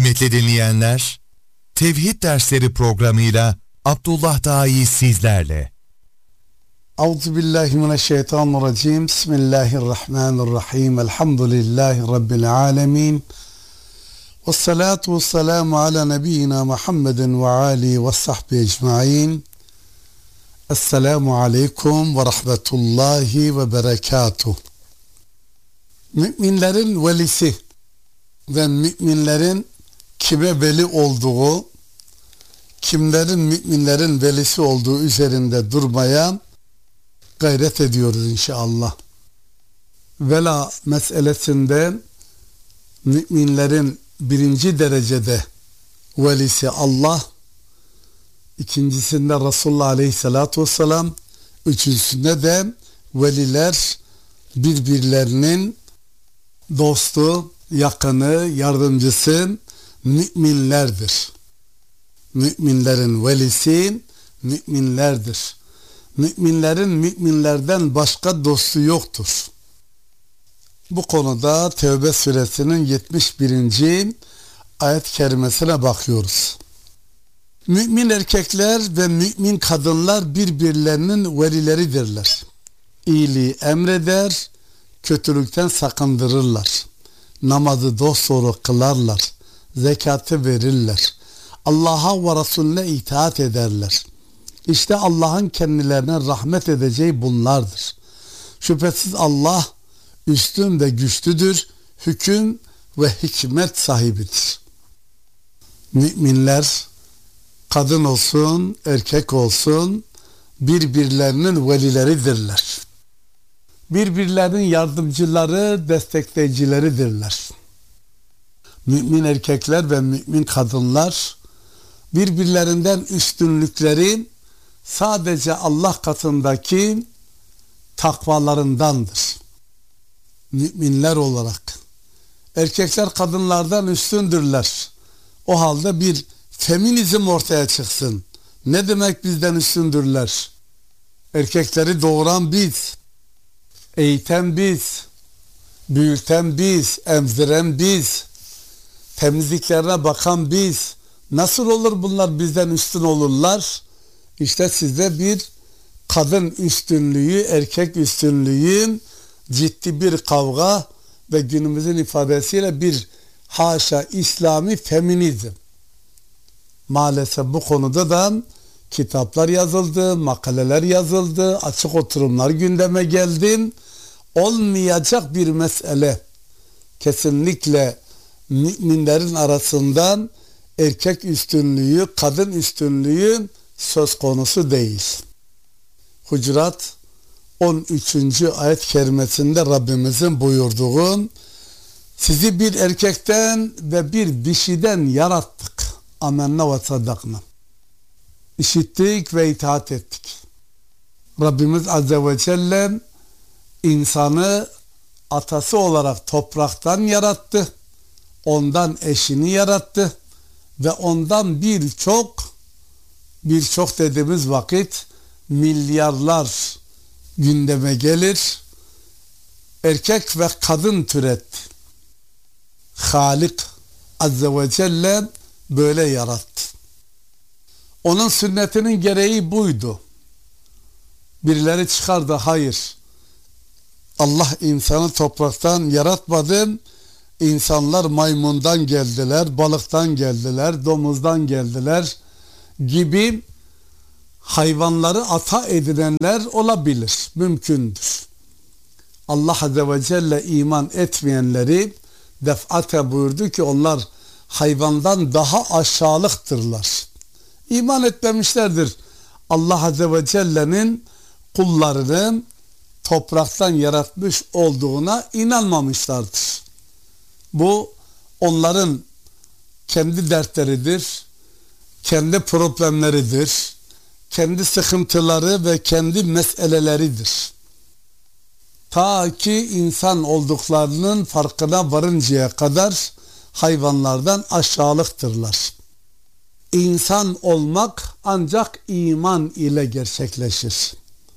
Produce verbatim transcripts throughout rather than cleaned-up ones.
Kıymetli dinleyenler, Tevhid Dersleri programıyla Abdullah Dai sizlerle. Euzubillahimineşşeytanirracim. Bismillahirrahmanirrahim. Elhamdülillahi Rabbil alemin. Vessalatu vesselamu ala nebiyyina Muhammedin ve ali ve sahbihi ecma'in. Esselamu aleyküm ve rahmetullahi ve berekatuh. Müminlerin velisi ve müminlerin kime veli olduğu, kimlerin müminlerin velisi olduğu üzerinde durmaya gayret ediyoruz inşallah. Vela meselesinde müminlerin birinci derecede velisi Allah, ikincisinde Resulullah Aleyhisselatü Vesselam, üçüncüsünde de veliler birbirlerinin dostu, yakını, yardımcısı müminlerdir. Müminlerin velisi müminlerdir. Müminlerin müminlerden başka dostu yoktur. Bu konuda Tevbe suresinin yetmiş birinci ayet-i kerimesine bakıyoruz. Mümin erkekler ve mümin kadınlar birbirlerinin velileridirler. İyiliği emreder, kötülükten sakındırırlar. Namazı dosdoğru kılarlar. Zekatı verirler. Allah'a ve Resulüne itaat ederler. İşte Allah'ın kendilerine rahmet edeceği bunlardır. Şüphesiz Allah üstün ve güçlüdür, hüküm ve hikmet sahibidir. Müminler, kadın olsun, erkek olsun, birbirlerinin velileridirler. Birbirlerinin yardımcıları, destekleyicileridirler. Mümin erkekler ve mümin kadınlar birbirlerinden üstünlükleri sadece Allah katındaki takvalarındandır. Müminler olarak erkekler kadınlardan üstündürler. O halde bir feminizm ortaya çıksın. Ne demek bizden üstündürler? Erkekleri doğuran biz, eğiten biz, büyüten biz, emziren biz, temizliklerine bakan biz. Nasıl olur bunlar bizden üstün olurlar? İşte size bir kadın üstünlüğü, erkek üstünlüğü, ciddi bir kavga ve günümüzün ifadesiyle bir haşa İslami feminizm. Maalesef bu konuda da kitaplar yazıldı, makaleler yazıldı, açık oturumlar gündeme geldi. Olmayacak bir mesele. Kesinlikle müminlerin arasından erkek üstünlüğü, kadın üstünlüğü söz konusu değil. Hucurat on üçüncü ayet-i kerimesinde Rabbimizin buyurduğu, sizi bir erkekten ve bir dişiden yarattık. Amenna ve saddakna. İşittik ve itaat ettik. Rabbimiz Azze ve Celle insanı atası olarak topraktan yarattı. Ondan eşini yarattı. Ve ondan birçok birçok dediğimiz vakit milyarlar gündeme gelir. Erkek ve kadın türetti. Halik Azze ve Celle böyle yarattı. Onun sünnetinin gereği buydu. Birileri çıkardı, hayır. Allah insanı topraktan yaratmadı. İnsanlar maymundan geldiler, balıktan geldiler, domuzdan geldiler gibi hayvanları ata edinenler olabilir, mümkündür. Allah Azze ve Celle iman etmeyenleri def'ate buyurdu ki onlar hayvandan daha aşağılıktırlar. İman etmemişlerdir. Allah Azze ve Celle'nin kullarını topraktan yaratmış olduğuna inanmamışlardır. Bu onların kendi dertleridir, kendi problemleridir, kendi sıkıntıları ve kendi meseleleridir. Ta ki insan olduklarının farkına varıncaya kadar hayvanlardan aşağılıktırlar. İnsan olmak ancak iman ile gerçekleşir.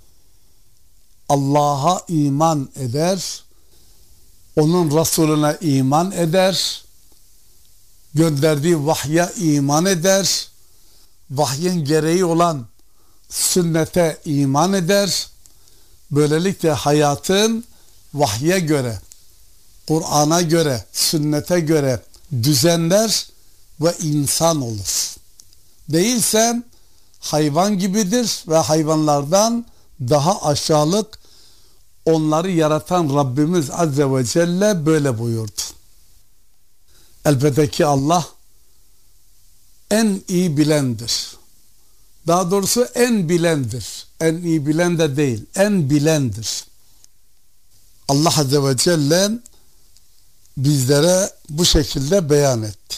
Allah'a iman eder, onun Resulüne iman eder gönderdiği vahye iman eder, vahyin gereği olan sünnete iman eder. Böylelikle hayatın vahye göre, Kur'an'a göre, sünnete göre düzenler ve insan olur. Değilse hayvan gibidir ve hayvanlardan daha aşağılık. Onları yaratan Rabbimiz Azze ve Celle böyle buyurdu. Elbette ki Allah en iyi bilendir. Daha doğrusu en bilendir. En iyi bilen de değil, en bilendir. Allah Azze ve Celle bizlere bu şekilde beyan etti.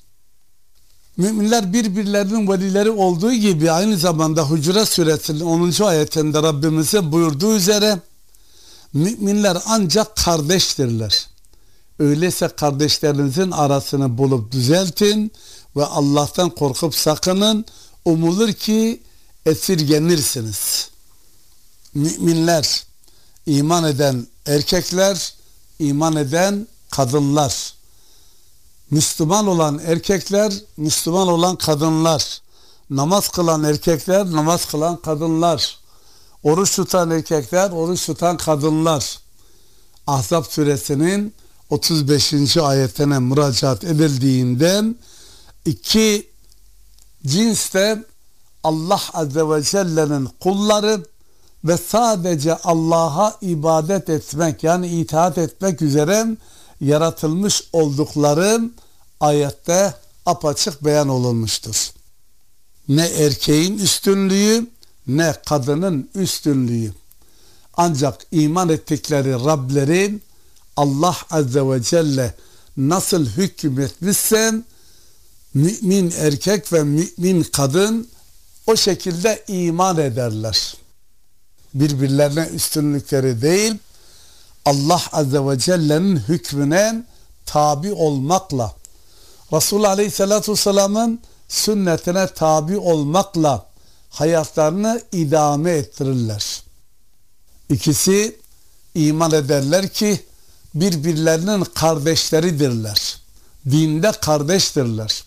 Müminler birbirlerinin velileri olduğu gibi aynı zamanda Hucurat Suresinin onuncu ayetinde Rabbimizin buyurduğu üzere müminler ancak kardeştirler. Öyleyse kardeşlerinizin arasını bulup düzeltin ve Allah'tan korkup sakının. Umulur ki esirgenirsiniz. Müminler, iman eden erkekler, iman eden kadınlar. Müslüman olan erkekler, Müslüman olan kadınlar. Namaz kılan erkekler, namaz kılan kadınlar. Oruç tutan erkekler, oruç tutan kadınlar. Ahzab suresinin otuz beşinci ayetine müracaat edildiğinden iki cinste Allah Azze ve Celle'nin kulları ve sadece Allah'a ibadet etmek yani itaat etmek üzere yaratılmış oldukları ayette apaçık beyan olunmuştur. Ne erkeğin üstünlüğü ne kadının üstünlüğü. Ancak iman ettikleri Rableri Allah Azze ve Celle nasıl hükmetmişse mümin erkek ve mümin kadın o şekilde iman ederler. Birbirlerine üstünlükleri değil, Allah Azze ve Celle'nin hükmüne tabi olmakla, Resulullah Aleyhisselatü Vesselam'ın sünnetine tabi olmakla hayatlarını idame ettirirler. İkisi iman ederler ki birbirlerinin kardeşleridirler. Dinde kardeştirler.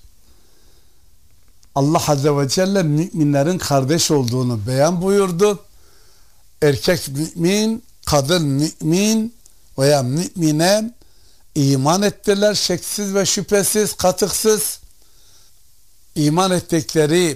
Allah Azze ve Celle müminlerin kardeş olduğunu beyan buyurdu. Erkek mümin, kadın mümin veya mümine iman ettiler şeksiz ve şüphesiz, katıksız. İman ettikleri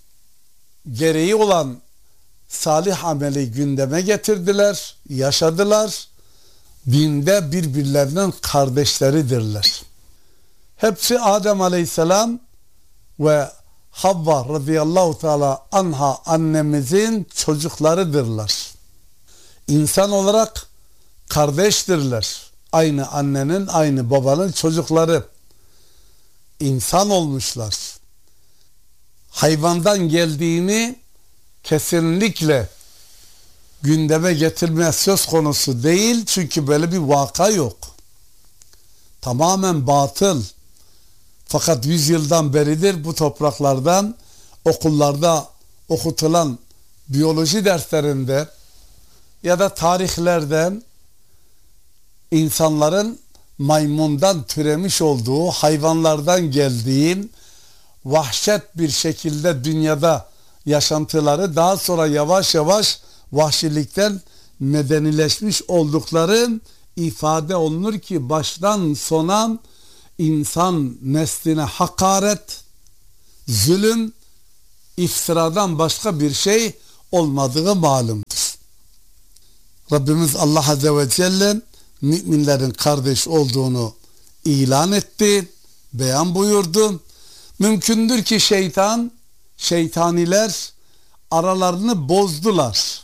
gereği olan salih ameli gündeme getirdiler, yaşadılar. Dinde birbirlerinin kardeşleridirler. Hepsi Adem Aleyhisselam ve Havva radıyallahu teala anha annemizin çocuklarıdırlar. İnsan olarak kardeştirler. Aynı annenin, aynı babanın çocukları. İnsan olmuşlar. Hayvandan geldiğini kesinlikle gündeme getirme söz konusu değil. Çünkü böyle bir vaka yok. Tamamen batıl. Fakat yüzyıldan beridir bu topraklardan okullarda okutulan biyoloji derslerinde ya da tarihlerden insanların maymundan türemiş olduğu, hayvanlardan geldiği vahşet bir şekilde dünyada yaşantıları daha sonra yavaş yavaş vahşilikten medenileşmiş oldukları ifade olunur ki baştan sona insan nesline hakaret, zulüm, iftiradan başka bir şey olmadığı malumdur. Rabbimiz Allah Azze ve Celle müminlerin kardeş olduğunu ilan etti, beyan buyurdu. Mümkündür ki şeytan, şeytaniler aralarını bozdular.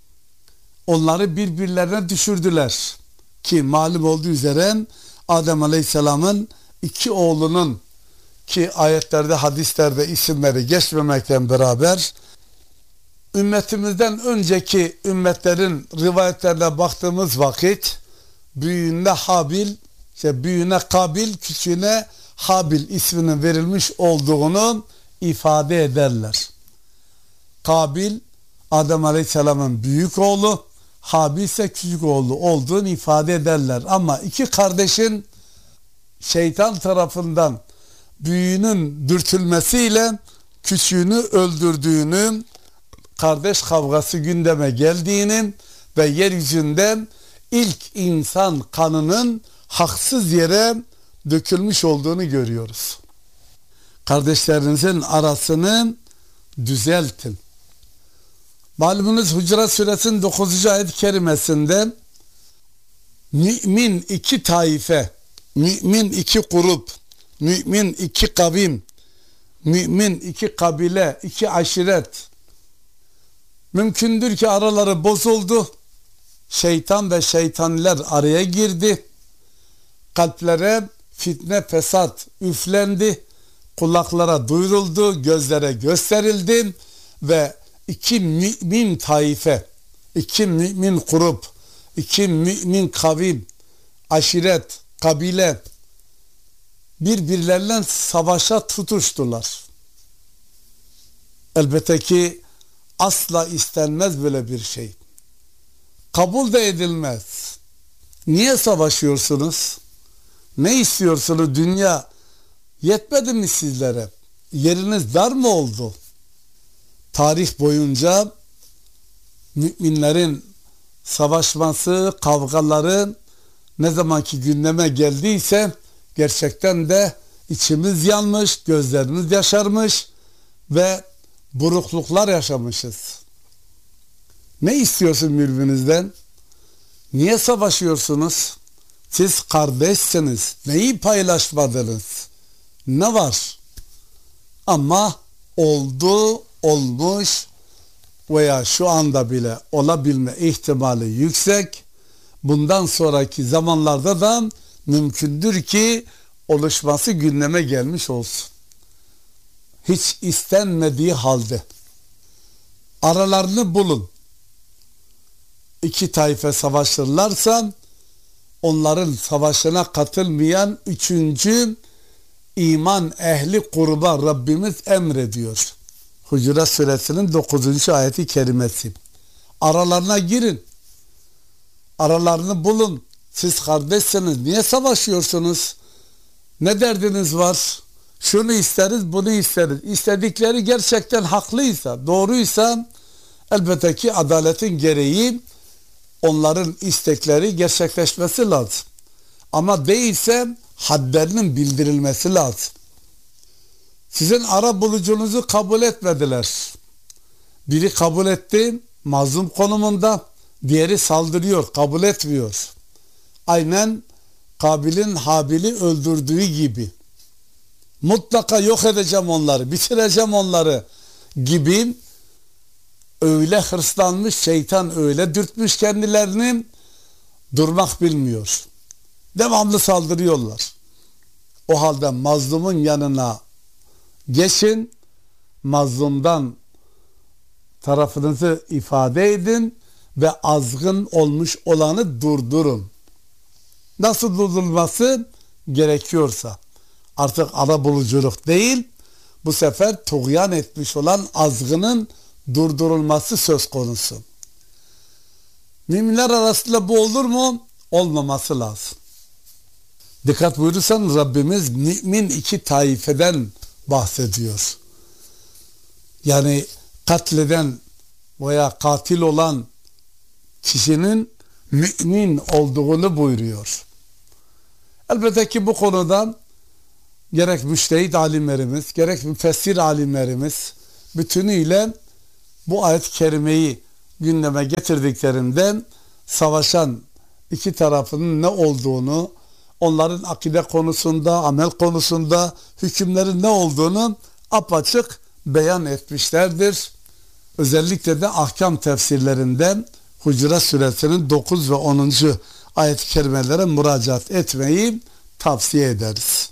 Onları birbirlerine düşürdüler. Ki malum olduğu üzere Adem Aleyhisselam'ın iki oğlunun ki ayetlerde, hadislerde isimleri geçmemekten beraber ümmetimizden önceki ümmetlerin rivayetlerine baktığımız vakit büyüğüne Habil, işte büyüğüne Kabil, küçüğüne Habil isminin verilmiş olduğunu ifade ederler. Kabil Adem Aleyhisselam'ın büyük oğlu, Habil ise küçük oğlu olduğunu ifade ederler. Ama iki kardeşin şeytan tarafından büyüğünün dürtülmesiyle küçüğünü öldürdüğünü, kardeş kavgası gündeme geldiğini ve yeryüzünden ilk insan kanının haksız yere dökülmüş olduğunu görüyoruz. Kardeşlerinizin arasını düzeltin. Malumunuz Hucurat Suresinin dokuzuncu ayet-i kerimesinde mümin iki taife, mümin iki grup, mümin iki kavim, mümin iki kabile, iki aşiret. Mümkündür ki araları bozuldu. Şeytan ve şeytanlar araya girdi. Kalplere fitne, fesat üflendi. Kulaklara duyuruldu, gözlere gösterildi ve iki mümin taife, iki mümin grup, iki mümin kavim, aşiret, kabile birbirleriyle savaşa tutuştular. Elbette ki asla istenmez böyle bir şey. Kabul de edilmez. Niye savaşıyorsunuz? Ne istiyorsunuz? Dünya yetmedi mi sizlere? Yeriniz dar mı oldu? Tarih boyunca müminlerin savaşması, kavgaları ne zamanki gündeme geldiyse gerçekten de içimiz yanmış, gözlerimiz yaşarmış ve burukluklar yaşamışız. Ne istiyorsun birbirinizden? Niye savaşıyorsunuz? Siz kardeşsiniz. Neyi paylaşmadınız? Ne var? Ama oldu, olmuş veya şu anda bile olabilme ihtimali yüksek. Bundan sonraki zamanlarda da mümkündür ki oluşması gündeme gelmiş olsun. Hiç istenmediği halde aralarını bulun. İki taife savaşırlarsa onların savaşına katılmayan üçüncü iman ehli gruba Rabbimiz emrediyor. Hucurat Suresinin dokuzuncu ayeti kerimesi. Aralarına girin. Aralarını bulun. Siz kardeşsiniz. Niye savaşıyorsunuz? Ne derdiniz var? Şunu isteriz, bunu isteriz. İstedikleri gerçekten haklıysa, doğruysa elbette ki adaletin gereği onların istekleri gerçekleşmesi lazım. Ama değilse hadlerinin bildirilmesi lazım. Sizin ara bulucunuzu kabul etmediler. Biri kabul etti, mazlum konumunda, diğeri saldırıyor, kabul etmiyor. Aynen Kabil'in Habil'i öldürdüğü gibi. Mutlaka yok edeceğim onları, bitireceğim onları gibi öyle hırslanmış, şeytan öyle dürtmüş kendilerini, durmak bilmiyor. Devamlı saldırıyorlar. O halde mazlumun yanına geçin, mazlumdan tarafınızı ifade edin ve azgın olmuş olanı durdurun. Nasıl durdurulması gerekiyorsa. Artık arabuluculuk değil, bu sefer tuğyan etmiş olan azgının durdurulması söz konusu. Müminler arasında bu olur mu? Olmaması lazım. Dikkat buyurursan Rabbimiz mümin iki taifeden bahsediyor. Yani katleden veya katil olan kişinin mümin olduğunu buyuruyor. Elbette ki bu konuda gerek müştehid alimlerimiz, gerek müfessir alimlerimiz bütünüyle bu ayet-i kerimeyi gündeme getirdiklerinde savaşan iki tarafının ne olduğunu, onların akide konusunda, amel konusunda hükümlerin ne olduğunu apaçık beyan etmişlerdir. Özellikle de ahkam tefsirlerinden Hucurat Suresinin dokuz ve onuncu ayet-i kerimelere müracaat etmeyi tavsiye ederiz.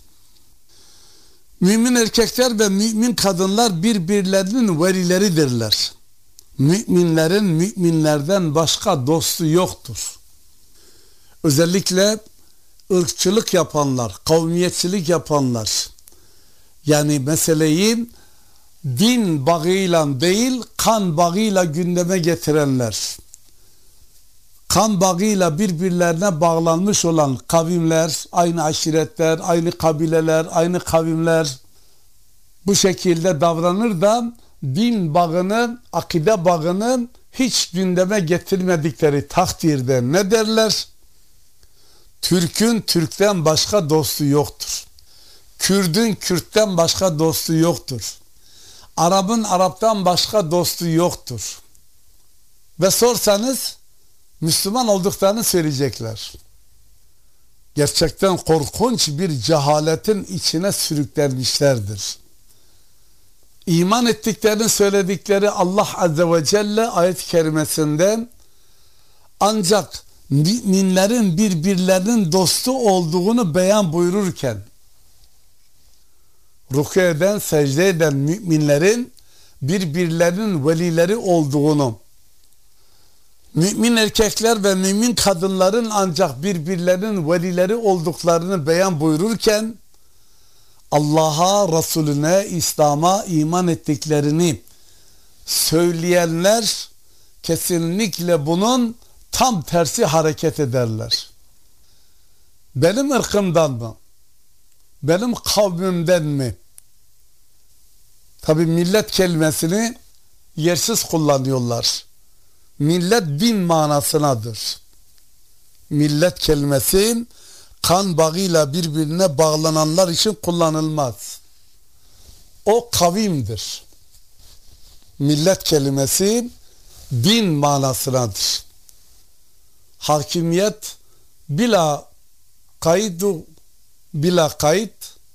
Mümin erkekler ve mümin kadınlar birbirlerinin velileridirler. Müminlerin müminlerden başka dostu yoktur. Özellikle ırkçılık yapanlar, kavmiyetçilik yapanlar, yani meseleyi din bağıyla değil, kan bağıyla gündeme getirenler, kan bağıyla birbirlerine bağlanmış olan kavimler, aynı aşiretler, aynı kabileler, aynı kavimler bu şekilde davranır da din bağını, akide bağını hiç gündeme getirmedikleri takdirde ne derler? Türk'ün Türk'ten başka dostu yoktur. Kürt'ün Kürt'ten başka dostu yoktur. Arap'ın Arap'tan başka dostu yoktur. Ve sorsanız Müslüman olduklarını söyleyecekler. Gerçekten korkunç bir cehaletin içine sürüklenmişlerdir. İman ettiklerini söyledikleri Allah Azze ve Celle ayet-i kerimesinde ancak müminlerin birbirlerinin dostu olduğunu beyan buyururken rükû eden, secde eden müminlerin birbirlerinin velileri olduğunu, mümin erkekler ve mümin kadınların ancak birbirlerinin velileri olduklarını beyan buyururken Allah'a, Resulüne, İslam'a iman ettiklerini söyleyenler kesinlikle bunun tam tersi hareket ederler. Benim ırkımdan mı? Benim kavmimden mi? Tabi millet kelimesini yersiz kullanıyorlar. Millet din manasınadır. Millet kelimesi kan bağıyla birbirine bağlananlar için kullanılmaz. O kavimdir. Millet kelimesi din manasınadır. Hakimiyet bila kaydu bila kayıt,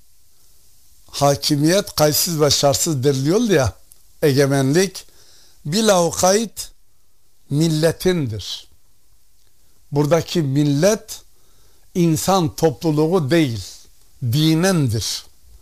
hakimiyet kayıtsız ve şartsız deniliyor ya, egemenlik bila kayıt milletindir. Buradaki millet insan topluluğu değil, dinendir.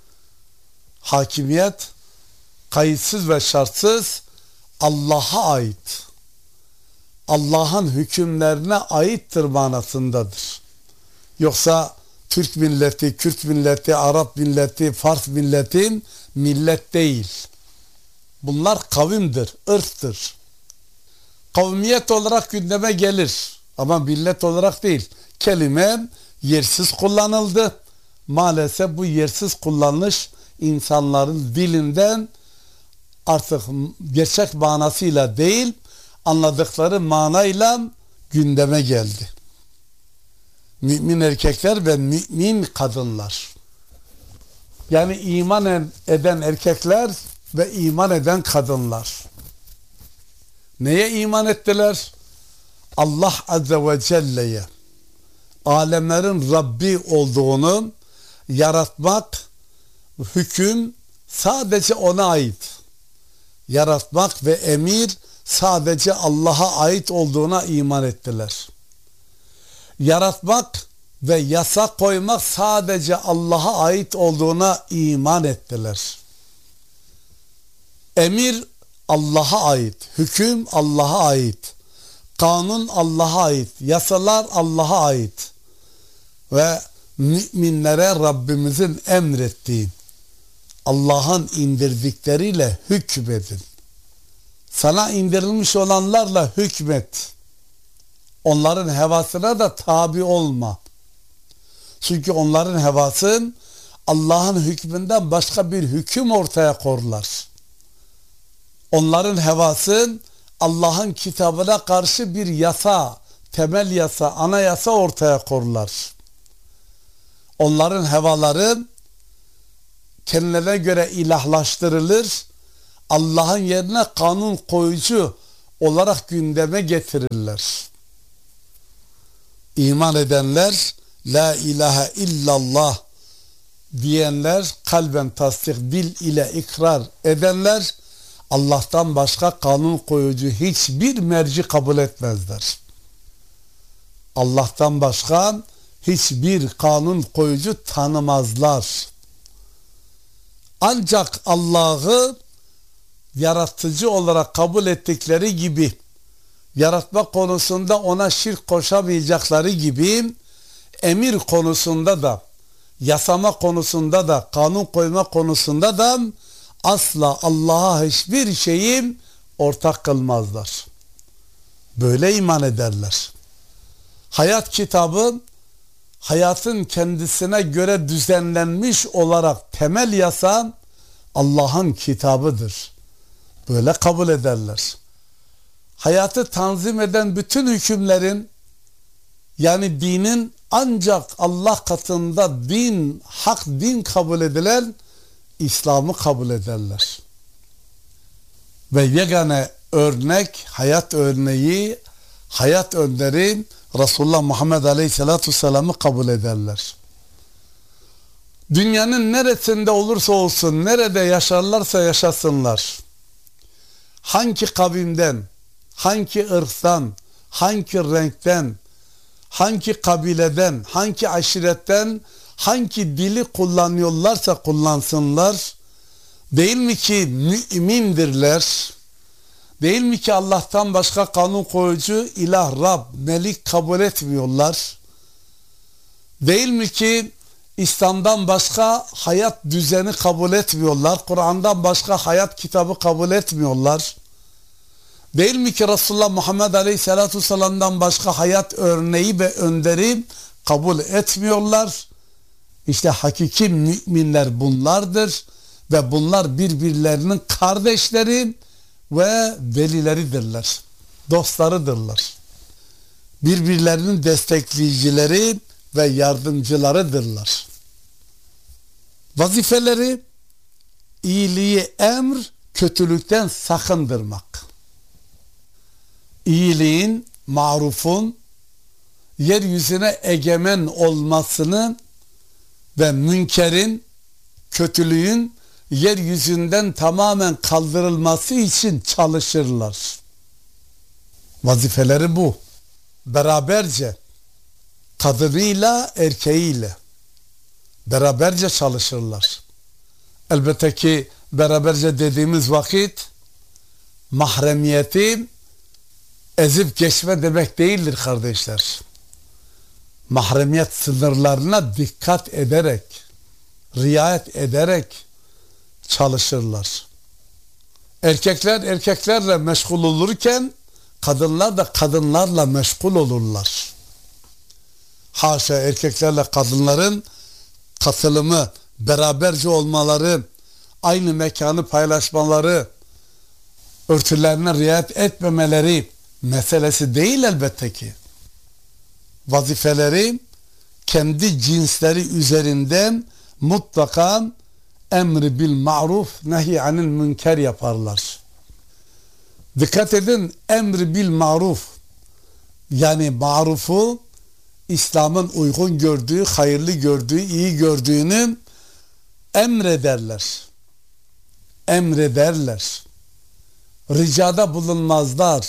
Hakimiyet kayıtsız ve şartsız Allah'a ait, Allah'ın hükümlerine aittir manasındadır. Yoksa Türk milleti, Kürt milleti, Arap milleti, Fars milleti millet değil. Bunlar kavimdir, ırktır. Kavmiyet olarak gündeme gelir ama millet olarak değil. Kelime yersiz kullanıldı. Maalesef bu yersiz kullanış insanların dilinden artık gerçek manasıyla değil, anladıkları manayla gündeme geldi. Mümin erkekler ve mümin kadınlar. Yani iman eden erkekler ve iman eden kadınlar. Neye iman ettiler? Allah Azze ve Celle'ye, alemlerin Rabbi olduğunu, yaratmak, hüküm sadece ona ait. Yaratmak ve emir sadece Allah'a ait olduğuna iman ettiler. Yaratmak ve yasa koymak sadece Allah'a ait olduğuna iman ettiler. Emir Allah'a ait, hüküm Allah'a ait, kanun Allah'a ait, yasalar Allah'a ait ve müminlere Rabbimizin emrettiği Allah'ın indirdikleriyle hükmedin. Sana indirilmiş olanlarla hükmet. Onların hevasına da tabi olma. Çünkü onların hevası Allah'ın hükmünden başka bir hüküm ortaya koyarlar. Onların hevası Allah'ın kitabına karşı bir yasa, temel yasa, anayasa ortaya koyarlar. Onların hevaları kendilerine göre ilahlaştırılır, Allah'ın yerine kanun koyucu olarak gündeme getirirler. İman edenler, la ilahe illallah diyenler, kalben tasdik, dil ile ikrar edenler, Allah'tan başka kanun koyucu hiçbir merci kabul etmezler. Allah'tan başka hiçbir kanun koyucu tanımazlar. Ancak Allah'ı yaratıcı olarak kabul ettikleri gibi, yaratma konusunda ona şirk koşamayacakları gibi, emir konusunda da, yasama konusunda da, kanun koyma konusunda da asla Allah'a hiçbir şeyi ortak kılmazlar. Böyle iman ederler. Hayat kitabı, hayatın kendisine göre düzenlenmiş olarak temel yasa Allah'ın kitabıdır. Böyle kabul ederler. Hayatı tanzim eden bütün hükümlerin, yani dinin ancak Allah katında din, hak din kabul edilen İslam'ı kabul ederler. Ve yegane örnek, hayat örneği, hayat önderi Resulullah Muhammed Aleyhisselatü Vesselam'ı kabul ederler. Dünyanın neresinde olursa olsun, nerede yaşarlarsa yaşasınlar, hangi kavimden, hangi ırktan, hangi renkten, hangi kabileden, hangi aşiretten, hangi dili kullanıyorlarsa kullansınlar, değil mi ki mümindirler, değil mi ki Allah'tan başka kanun koyucu, ilah, Rab, Melik kabul etmiyorlar, değil mi ki İslam'dan başka hayat düzeni kabul etmiyorlar, Kur'an'dan başka hayat kitabı kabul etmiyorlar, değil mi ki Resulullah Muhammed Aleyhisselatü Vesselam'dan başka hayat örneği ve önderi kabul etmiyorlar? İşte hakiki müminler bunlardır ve bunlar birbirlerinin kardeşleri ve velileridirler, dostlarıdırlar. Birbirlerinin destekleyicileri ve yardımcılarıdırlar. Vazifeleri iyiliği emr, kötülükten sakındırmak. İyiliğin, marufun yeryüzüne egemen olmasını ve münkerin, kötülüğün yeryüzünden tamamen kaldırılması için çalışırlar. Vazifeleri bu. Beraberce, kadınıyla erkeğiyle beraberce çalışırlar. Elbette ki beraberce dediğimiz vakit mahremiyeti ezip geçme demek değildir kardeşler. Mahremiyet sınırlarına dikkat ederek, riayet ederek çalışırlar. Erkekler erkeklerle meşgul olurken kadınlar da kadınlarla meşgul olurlar. Haşa, erkeklerle kadınların katılımı, beraberce olmaları, aynı mekanı paylaşmaları, örtülerine riayet etmemeleri meselesi değil elbette ki. Vazifeleri kendi cinsleri üzerinden mutlaka emri bil ma'ruf nehy anil münker yaparlar. Dikkat edin, emri bil ma'ruf, yani marufu İslam'ın uygun gördüğü, hayırlı gördüğü, iyi gördüğünü emrederler. Emrederler. Ricada bulunmazlar.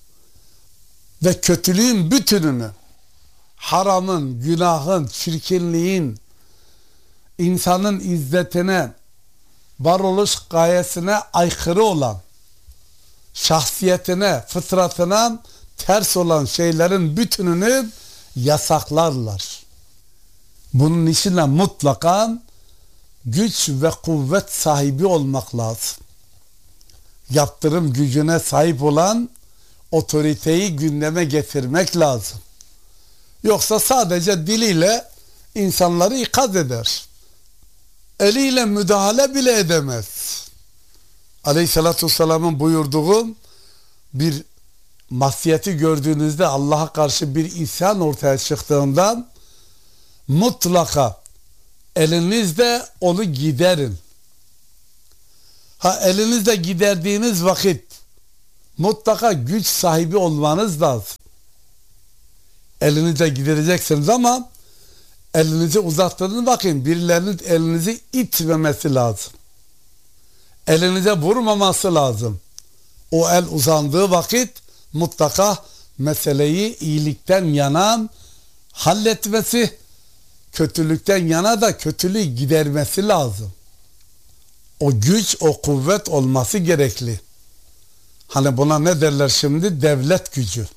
Ve kötülüğün bütününü, haramın, günahın, çirkinliğin, insanın izzetine, varoluş gayesine aykırı olan, şahsiyetine, fıtratına ters olan şeylerin bütününü yasaklarlar. Bunun için de mutlaka güç ve kuvvet sahibi olmak lazım. Yaptırım gücüne sahip olan otoriteyi gündeme getirmek lazım. Yoksa sadece diliyle insanları ikaz eder. Eliyle müdahale bile edemez. Aleyhissalatü vesselamın buyurduğu bir masiyeti gördüğünüzde, Allah'a karşı bir isyan ortaya çıktığında mutlaka elinizde onu giderin. Ha, elinizde giderdiğiniz vakit mutlaka güç sahibi olmanız lazım. Elinizde gidereceksiniz ama elinizi uzattığınız bakın, birilerinin elinizi itmemesi lazım. Elinize vurmaması lazım. O el uzandığı vakit mutlaka meseleyi iyilikten yana halletmesi, kötülükten yana da kötülüğü gidermesi lazım. O güç, o kuvvet olması gerekli. Hani buna ne derler şimdi? Devlet gücü,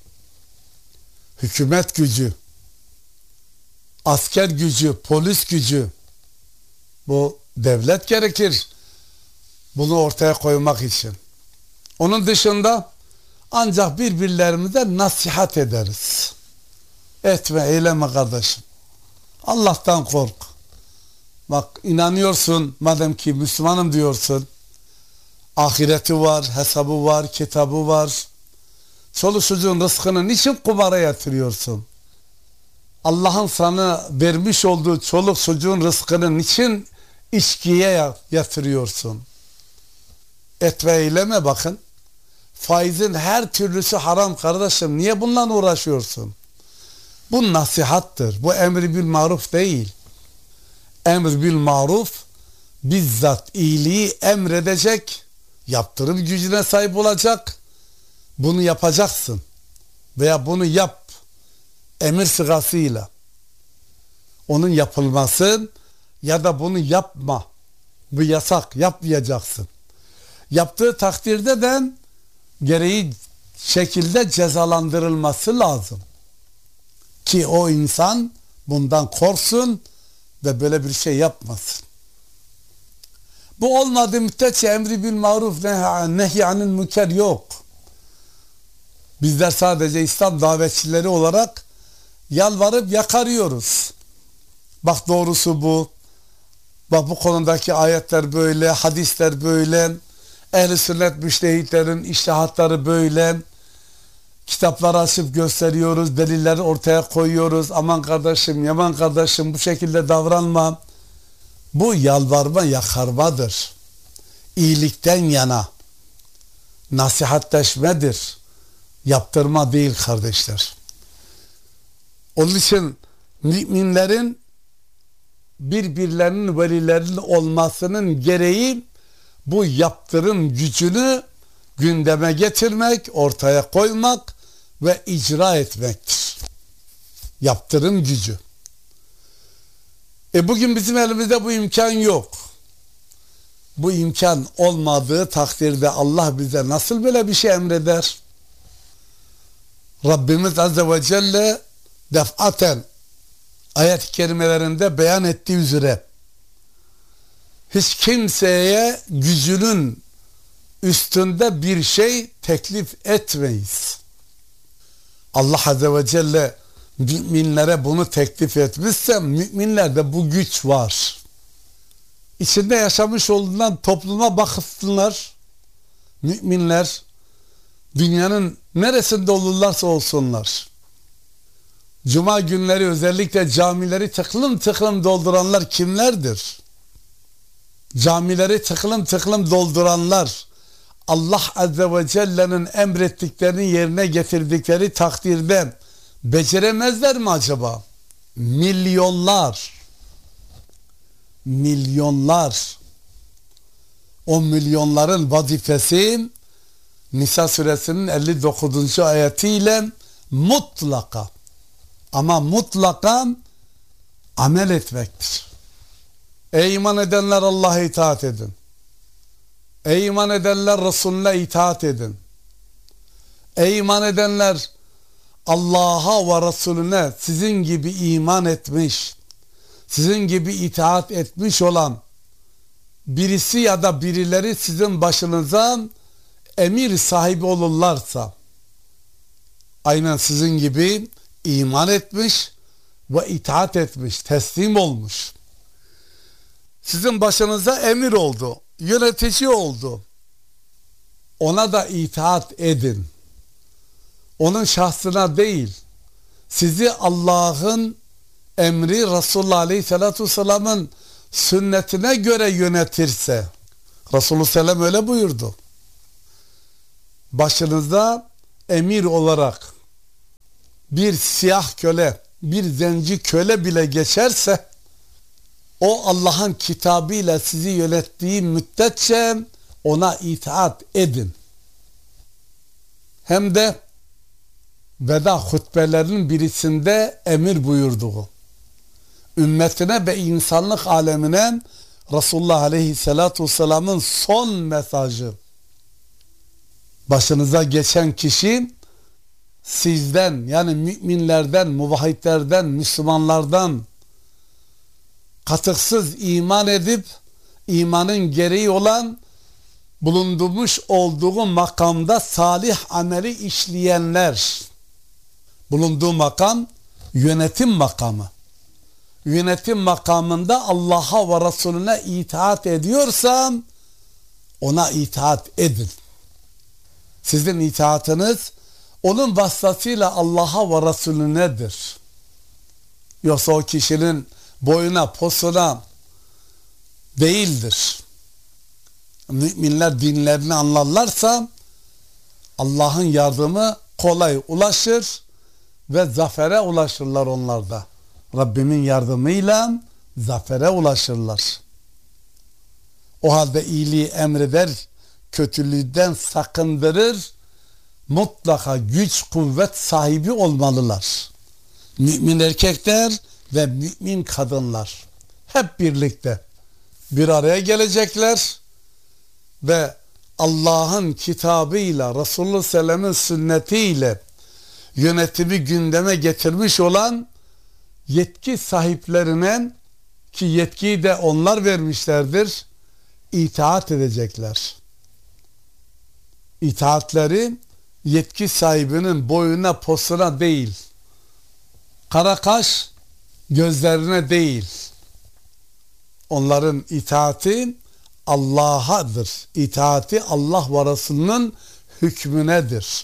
hükümet gücü, asker gücü, polis gücü. Bu devlet gerekir bunu ortaya koymak için. Onun dışında ancak birbirlerimize nasihat ederiz. etme, eyleme kardeşim. Allah'tan kork. Bak, inanıyorsun, madem ki Müslümanım diyorsun, ahireti var, hesabı var, kitabı var. Çoluk çocuğun rızkını niçin kumara yatırıyorsun? Allah'ın sana vermiş olduğu çoluk çocuğun rızkını niçin içkiye yatırıyorsun? Et ve eyleme bakın. Faizin her türlüsü haram kardeşim. Niye bununla uğraşıyorsun? Bu nasihattır. Bu emri bil maruf değil. Emr bil maruf bizzat iyiliği emredecek, yaptırım gücüne sahip olacak. Bunu yapacaksın. Veya bunu yap. Emir sıgasıyla. Onun yapılması ya da bunu yapma. Bu yasak. Yapmayacaksın. Yaptığı takdirde de gereği şekilde cezalandırılması lazım. Ki o insan bundan korksun ve böyle bir şey yapmasın. Bu olmadığı müddetçe emri bil maruf nehy anil münker yok. Bizler sadece İslam davetçileri olarak yalvarıp yakarıyoruz. Bak doğrusu bu. Bak bu konudaki ayetler böyle, hadisler böyle, ehl-i sünnet müştehitlerin içtihatları böyle. Kitaplar açıp gösteriyoruz, delilleri ortaya koyuyoruz. Aman kardeşim, yaman kardeşim bu şekilde davranma. Bu yalvarma, yakarmadır. İyilikten yana. Nasihatleşmedir. Yaptırma değil kardeşler. Onun için müminlerin birbirlerinin velilerinin olmasının gereği bu yaptırım gücünü gündeme getirmek, ortaya koymak ve icra etmektir. Yaptırım gücü. E bugün bizim elimizde bu imkan yok. Bu imkan olmadığı takdirde Allah bize nasıl böyle bir şey emreder? Rabbimiz Azze ve Celle defaten ayet-i kerimelerinde beyan ettiği üzere hiç kimseye gücünün üstünde bir şey teklif etmeyiz. Allah Azze ve Celle müminlere bunu teklif etmişse müminlerde bu güç var. İçinde yaşamış olduğundan topluma bakınsınlar. Müminler dünyanın neresinde olurlarsa olsunlar. Cuma günleri özellikle camileri tıklım tıklım dolduranlar kimlerdir? Camileri tıklım tıklım dolduranlar Allah Azze ve Celle'nin emrettiklerini yerine getirdikleri takdirde beceremezler mi acaba? Milyonlar milyonlar o milyonların vazifesi Nisa suresinin elli dokuzuncu ayetiyle mutlaka ama mutlaka amel etmektir. Ey iman edenler Allah'a itaat edin. Ey iman edenler Resulüne itaat edin. Ey iman edenler Allah'a ve Resulüne sizin gibi iman etmiş, sizin gibi itaat etmiş olan birisi ya da birileri sizin başınıza emir sahibi olurlarsa aynen sizin gibi iman etmiş ve itaat etmiş, teslim olmuş. Sizin başınıza emir oldu, yönetici oldu. Ona da itaat edin. Onun şahsına değil, sizi Allah'ın emri Resulullah Aleyhisselatü Vesselam'ın sünnetine göre yönetirse, Resulullah Selam öyle buyurdu. Başınızda emir olarak bir siyah köle, bir zenci köle bile geçerse, o Allah'ın kitabıyla sizi yönettiği müddetçe ona itaat edin. Hem de veda hutbelerinin birisinde emir buyurduğu, ümmetine ve insanlık alemine Resulullah Aleyhisselatü Vesselam'ın son mesajı. Başınıza geçen kişi sizden, yani müminlerden, muvahhidlerden, Müslümanlardan katıksız iman edip imanın gereği olan bulunmuş olduğu makamda salih ameli işleyenler, bulunduğu makam Yönetim makamı. Yönetim makamında Allah'a ve Resulüne itaat ediyorsam ona itaat edin. Sizin itaatınız onun vasıtasıyla Allah'a ve Resulünedir. Yoksa o kişinin boyuna, posuna değildir. Müminler dinlerini anlarlarsa Allah'ın yardımı kolay ulaşır ve zafere ulaşırlar onlar da. Rabbimin yardımıyla zafere ulaşırlar. O halde iyiliği emreder, kötülükten sakındırır, mutlaka güç, kuvvet sahibi olmalılar. Mümin erkekler ve mümin kadınlar hep birlikte bir araya gelecekler ve Allah'ın kitabıyla, Resulullah sallallahu aleyhi ve sellem'in sünnetiyle yönetimi gündeme getirmiş olan yetki sahiplerine, ki yetkiyi de onlar vermişlerdir, itaat edecekler. İtaatleri yetki sahibinin boyuna, posuna değil, kara kaş gözlerine değil. Onların itaati Allah'adır. İtaati Allah ve Resulünün hükmünedir.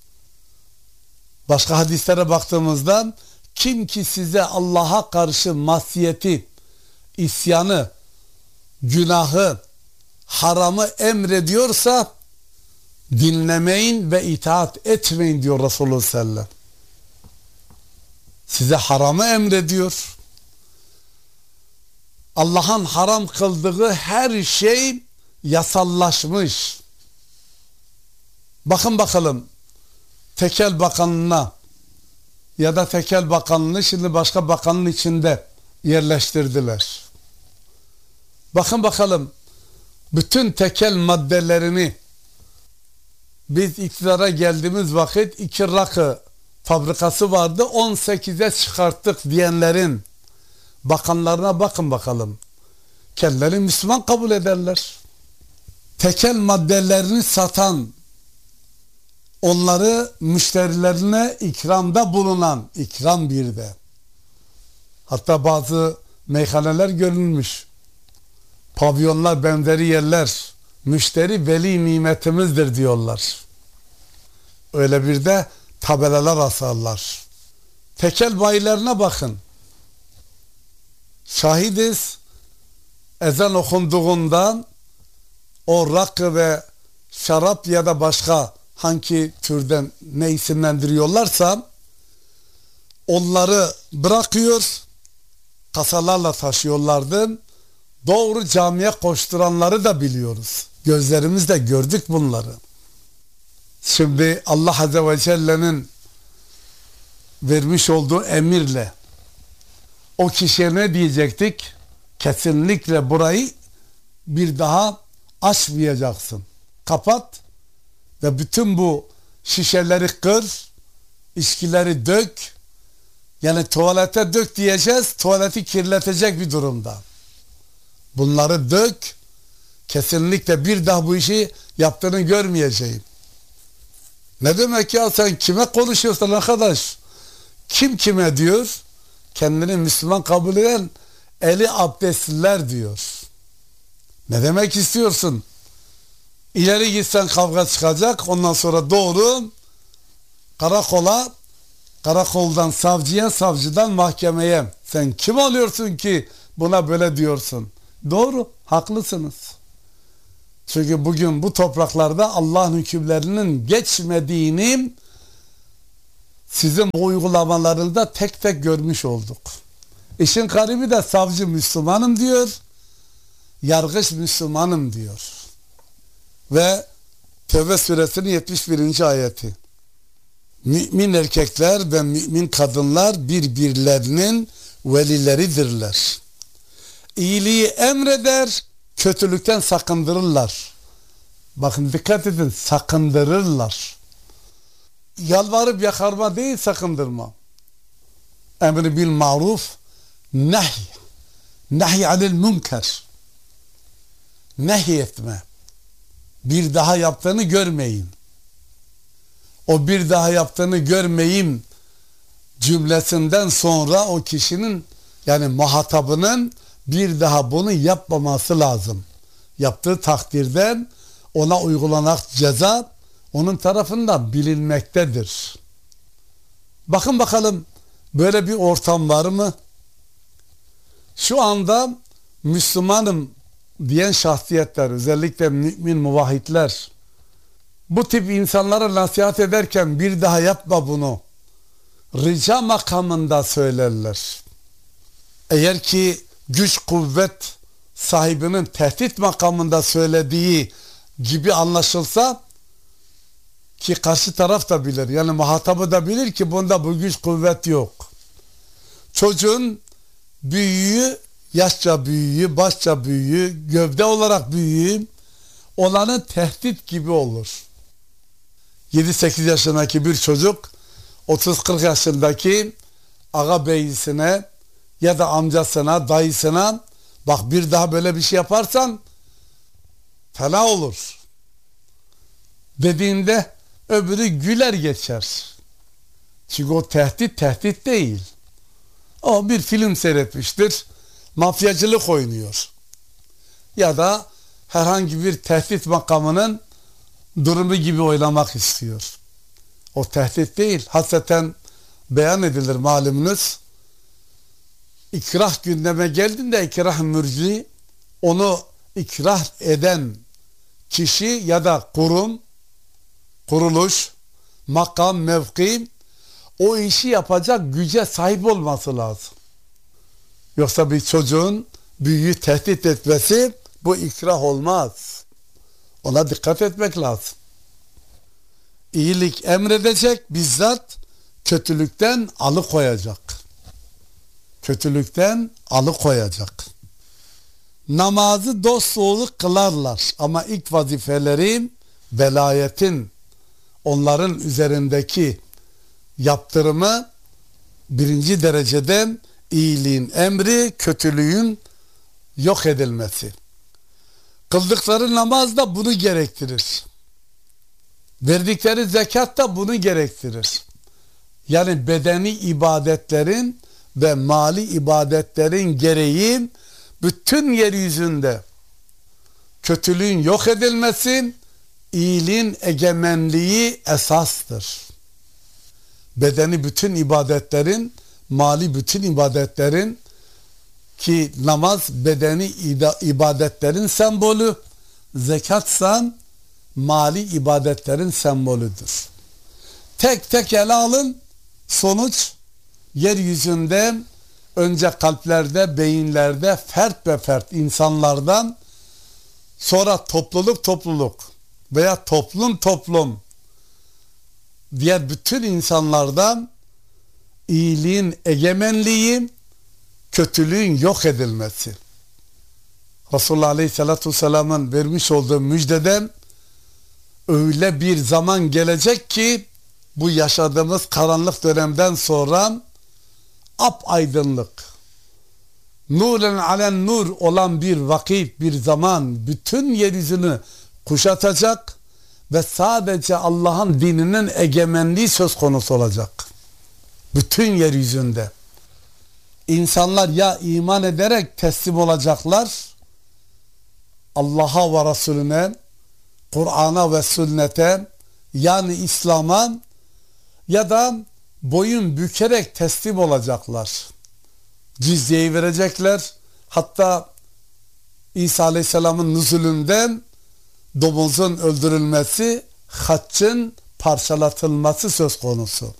Başka hadislere baktığımızda kim ki size Allah'a karşı masiyeti, isyanı, günahı, haramı emrediyorsa dinlemeyin ve itaat etmeyin diyor Resulullah sallallahu aleyhi ve sellem. Size haramı emrediyor. Allah'ın haram kıldığı her şey yasallaşmış. Bakın bakalım Tekel Bakanlığı'na ya da Tekel Bakanlığı'nı şimdi başka bakanlığın içinde yerleştirdiler. Bakın bakalım bütün tekel maddelerini biz iktidara geldiğimiz vakit iki rakı fabrikası vardı, on sekize çıkarttık diyenlerin bakanlarına bakın bakalım. Kendileri Müslüman kabul ederler. Tekel maddelerini satan, onları müşterilerine ikramda bulunan, ikram bir de. Hatta bazı meyhaneler görülmüş. Pavyonlar, benzeri yerler. Müşteri veli nimetimizdir diyorlar. Öyle bir de tabelalar asarlar. Tekel bayilerine bakın. Şahidiz, ezan okunduğunda o rakı ve şarap ya da başka hangi türden ne isimlendiriyorlarsa onları bırakıyor, kasalarla taşıyorlardı. Doğru camiye koşturanları da biliyoruz. Gözlerimizle gördük bunları. Şimdi Allah Azze ve Celle'nin vermiş olduğu emirle o kişiye ne diyecektik? Kesinlikle burayı bir daha açmayacaksın. Kapat ve bütün bu şişeleri kır, içkileri dök. Yani tuvalete dök diyeceğiz, tuvaleti kirletecek bir durumda. Bunları dök, kesinlikle bir daha bu işi yaptığını görmeyeceğim. Ne demek ya, sen kime konuşuyorsun arkadaş? Kim kime diyor? Kendini Müslüman kabul eden eli abdestliler diyor. Ne demek istiyorsun? İleri gitsen kavga çıkacak, ondan sonra doğru karakola, karakoldan savcıya, savcıdan mahkemeye. Sen kim oluyorsun ki buna böyle diyorsun? Doğru, haklısınız. Çünkü bugün bu topraklarda Allah'ın hükümlerinin geçmediğini sizin bu uygulamalarında tek tek görmüş olduk. İşin garibi de savcı Müslümanım diyor, yargıç Müslümanım diyor. Ve Tevbe suresinin yetmiş birinci ayeti. Mümin erkekler ve mümin kadınlar birbirlerinin velileridirler. İyiliği emreder, kötülükten sakındırırlar. Bakın dikkat edin, sakındırırlar. Yalvarıp yakarma değil, sakındırma. Emri bil maruf, nehy. Nehy anil münker. Nehy etme. Bir daha yaptığını görmeyin. O bir daha yaptığını görmeyim cümlesinden sonra o kişinin, yani muhatabının bir daha bunu yapmaması lazım. Yaptığı takdirde ona uygulanan ceza onun tarafından bilinmektedir. Bakın bakalım, böyle bir ortam var mı? Şu anda Müslümanım diyen şahsiyetler, özellikle mümin muvahhidler, bu tip insanlara nasihat ederken bir daha yapma bunu, rica makamında söylerler. Eğer ki güç kuvvet sahibinin tehdit makamında söylediği gibi anlaşılsa, ki karşı taraf da bilir, yani muhatabı da bilir ki bunda bu güç kuvvet yok. Çocuğun büyüğü, yaşça büyüğü, başça büyüğü, gövde olarak büyüğü olanın tehdit gibi olur. yedi sekiz yaşındaki bir çocuk otuz kırk yaşındaki ağa beyisine ya da amcasına, dayısına, bak bir daha böyle bir şey yaparsan fena olur dediğinde öbürü güler geçer. Çünkü o tehdit tehdit değil. O bir film seyretmiştir, mafyacılık oynuyor. Ya da herhangi bir tehdit makamının durumu gibi oynamak istiyor. O tehdit değil. Hasreten beyan edilir malumunuz. İkrah gündeme geldiğinde ikrah mürci, onu ikrah eden kişi ya da kurum, kuruluş, makam, mevki, o işi yapacak güce sahip olması lazım. Yoksa bir çocuğun büyüğü tehdit etmesi bu ikrah olmaz. Ona dikkat etmek lazım. İyilik emredecek, bizzat kötülükten alıkoyacak. Kötülükten alıkoyacak. Namazı dosdoğru kılarlar ama ilk vazifeleri velayetin, onların üzerindeki yaptırımı birinci derecede iyiliğin emri, kötülüğün yok edilmesi. Kıldıkları namaz da bunu gerektirir. Verdikleri zekat da bunu gerektirir. Yani bedeni ibadetlerin ve mali ibadetlerin gereği bütün yeryüzünde kötülüğün yok edilmesi, iyiliğin egemenliği esastır. Bedeni bütün ibadetlerin, mali bütün ibadetlerin, ki namaz bedeni ibadetlerin sembolü, zekatsa mali ibadetlerin sembolüdür. Tek tek ele alın, sonuç yeryüzünde önce kalplerde, beyinlerde, fert ve fert insanlardan, sonra topluluk topluluk veya toplum toplum diğer bütün insanlardan iyiliğin egemenliği, kötülüğün yok edilmesi. Resulullah Aleyhisselatü Vesselam'ın vermiş olduğu müjdeden öyle bir zaman gelecek ki bu yaşadığımız karanlık dönemden sonra apaydınlık, nuren alen nur olan bir vakit, bir zaman bütün yeryüzünü kuşatacak ve sadece Allah'ın dininin egemenliği söz konusu olacak. Bütün yeryüzünde. İnsanlar ya iman ederek teslim olacaklar Allah'a ve Resulüne, Kur'an'a ve sünnete, yani İslam'a, ya da boyun bükerek teslim olacaklar. Cizyeyi verecekler. Hatta İsa Aleyhisselam'ın nüzulünden domuzun öldürülmesi, haccın parçalatılması söz konusu.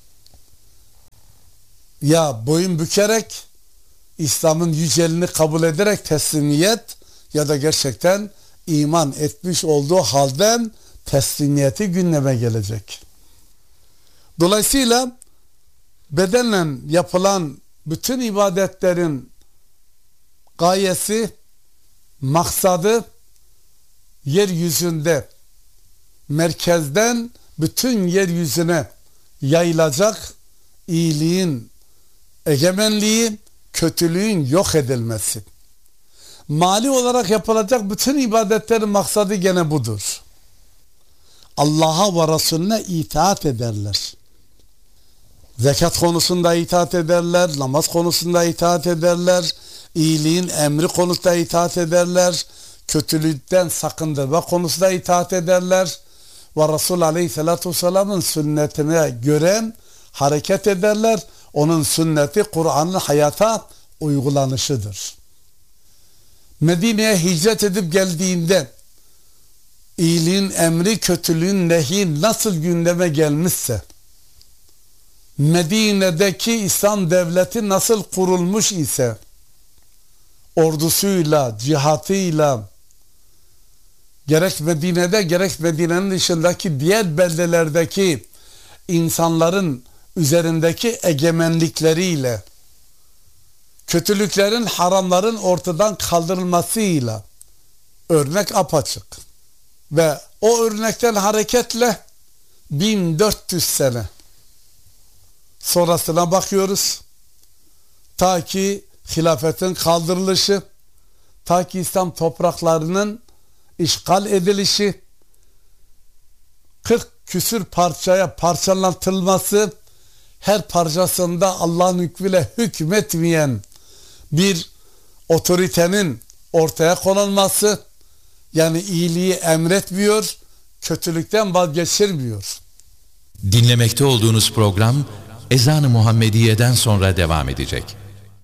Ya boyun bükerek İslam'ın yüceliğini kabul ederek teslimiyet, ya da gerçekten iman etmiş olduğu halden teslimiyeti gündeme gelecek. Dolayısıyla bedenle yapılan bütün ibadetlerin gayesi, maksadı yeryüzünde merkezden bütün yeryüzüne yayılacak iyiliğin egemenliği, kötülüğün yok edilmesi. Mali olarak yapılacak bütün ibadetlerin maksadı gene budur. Allah'a ve Resulüne itaat ederler. Zekat konusunda itaat ederler, namaz konusunda itaat ederler, iyiliğin emri konusunda itaat ederler, kötülükten sakındırma konusunda itaat ederler ve Resul Aleyhisselatü Vesselam'ın sünnetine göre hareket ederler. Onun sünneti Kur'an'ın hayata uygulanışıdır. Medine'ye hicret edip geldiğinde iyiliğin emri, kötülüğün nehi nasıl gündeme gelmişse, Medine'deki İslam devleti nasıl kurulmuş ise, ordusuyla, cihatıyla, gerek Medine'de gerek Medine'nin dışındaki diğer beldelerdeki insanların üzerindeki egemenlikleriyle, kötülüklerin, haramların ortadan kaldırılmasıyla örnek apaçık. Ve o örnekten hareketle bin dört yüz sene sonrasına bakıyoruz. Ta ki hilafetin kaldırılışı, ta ki İslam topraklarının işgal edilişi, kırk küsür parçaya parçalatılması, her parçasında Allah'ın hükmüyle hükmetmeyen bir otoritenin ortaya konulması, yani iyiliği emretmiyor, kötülükten vazgeçirmiyor. Dinlemekte olduğunuz program Ezan-ı Muhammediye'den sonra devam edecek.